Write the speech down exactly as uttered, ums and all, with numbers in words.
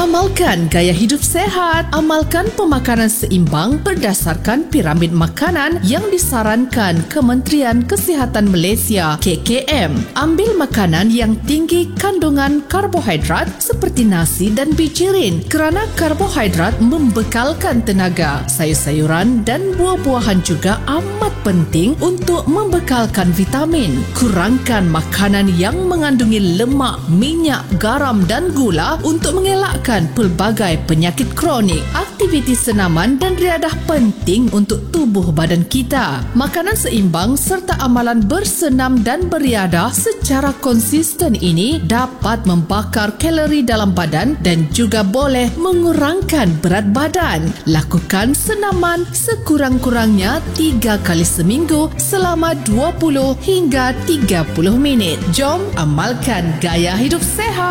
Amalkan gaya hidup sehat. Amalkan pemakanan seimbang berdasarkan piramid makanan yang disarankan Kementerian Kesihatan Malaysia K K M. Ambil makanan yang tinggi kandungan karbohidrat seperti nasi dan bijirin kerana karbohidrat membekalkan tenaga. Sayur-sayuran dan buah-buahan juga amat penting untuk membekalkan vitamin. Kurangkan makanan yang mengandungi lemak, minyak, garam dan gula untuk mengelakkan pelbagai penyakit kronik. Aktiviti senaman dan riadah penting untuk tubuh badan kita. Makanan seimbang serta amalan bersenam dan beriadah secara konsisten ini dapat membakar kalori dalam badan dan juga boleh mengurangkan berat badan. Lakukan senaman sekurang-kurangnya tiga kali seminggu selama dua puluh hingga tiga puluh minit. Jom amalkan gaya hidup sehat.